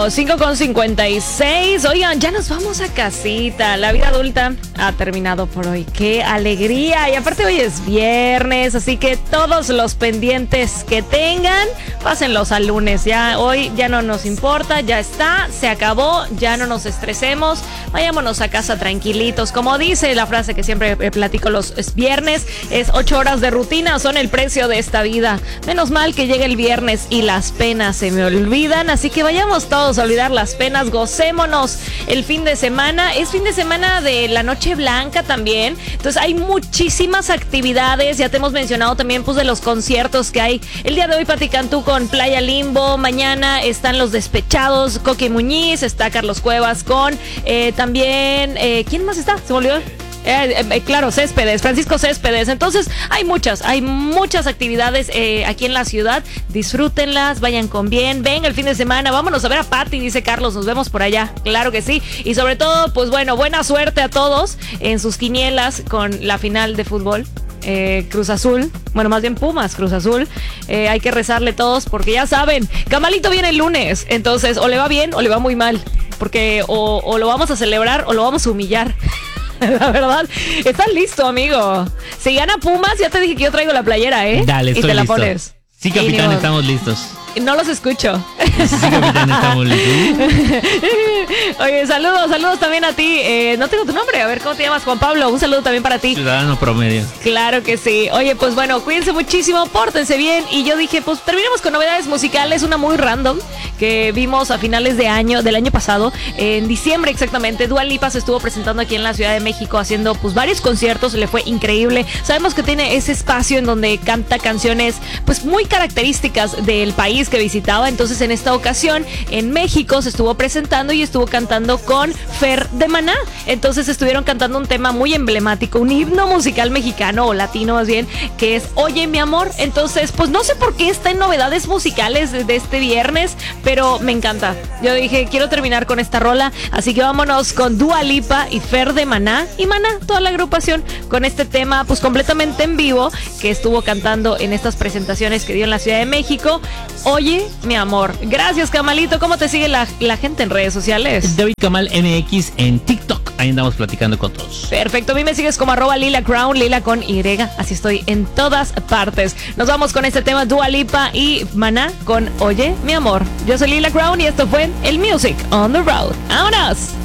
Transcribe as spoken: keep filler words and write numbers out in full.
bueno, cinco con cincuenta y seis. Oigan, ya nos vamos a casita. La vida adulta ha terminado por hoy. ¡Qué alegría! Y aparte hoy es viernes, así que todos los pendientes que tengan, pásenlos al lunes. Ya hoy ya no nos importa, ya está, se acabó, ya no nos estresemos. Vayámonos a casa tranquilitos. Como dice la frase que siempre platico los viernes, es ocho horas de rutina son el precio de esta vida. Menos mal que llega el viernes y las penas se me olvidan, así que vayamos todos a olvidar las penas, gocémonos el fin de semana. Es fin de semana de la Noche Blanca también, entonces hay muchísimas actividades. Ya te hemos mencionado también pues de los conciertos que hay el día de hoy. Pati Cantú con Playa Limbo, mañana están Los Despechados, Coqui Muñiz, está Carlos Cuevas con eh, también, eh, ¿quién más está? Se me olvidó. Eh, eh, claro, Céspedes, Francisco Céspedes. Entonces hay muchas, hay muchas actividades eh, aquí en la ciudad. Disfrútenlas, vayan con bien. Venga el fin de semana, vámonos a ver a Pati, dice Carlos, nos vemos por allá. Claro que sí. Y sobre todo, pues bueno, buena suerte a todos en sus quinielas con la final de fútbol. Eh, Cruz Azul, bueno, más bien Pumas, Cruz Azul. Eh, hay que rezarle todos porque ya saben, Camalito viene el lunes. Entonces, o le va bien o le va muy mal. Porque o, o lo vamos a celebrar o lo vamos a humillar. La verdad, estás listo, amigo. Si gana Pumas, ya te dije que yo traigo la playera, ¿eh? Dale, estoy y te listo. la pones. Sí, capitán, estamos listos. No los escucho. Sí, capitán, estamos listos. Oye, saludos, saludos también a ti. Eh, no tengo tu nombre, a ver cómo te llamas, Juan Pablo. Un saludo también para ti. Ciudadano promedio. Claro que sí. Oye, pues bueno, cuídense muchísimo, pórtense bien. Y yo dije, pues terminemos con novedades musicales, una muy random que vimos a finales de año, del año pasado, en diciembre exactamente. Dua Lipa se estuvo presentando aquí en la Ciudad de México haciendo pues varios conciertos, le fue increíble. Sabemos que tiene ese espacio en donde canta canciones pues muy características del país que visitaba. Entonces en esta ocasión en México se estuvo presentando y estuvo cantando con Fer de Maná. Entonces estuvieron cantando un tema muy emblemático, un himno musical mexicano o latino más bien, que es Oye mi amor. Entonces pues no sé por qué está en novedades musicales de este viernes, pero me encanta. Yo dije, quiero terminar con esta rola, así que vámonos con Dua Lipa y Fer de Maná y Maná, toda la agrupación, con este tema pues completamente en vivo que estuvo cantando en estas presentaciones que dio en la Ciudad de México. Oye mi amor. Gracias, Camalito. ¿Cómo te sigue la, la gente en redes sociales? David Camal M X en TikTok. Ahí andamos platicando con todos. Perfecto. A mí me sigues como arroba Lila Crown, Lila con Y. Así estoy en todas partes. Nos vamos con este tema Dua Lipa y Maná con Oye mi amor. Yo soy Lila Crown y esto fue el Music on the Road. ¡Vámonos!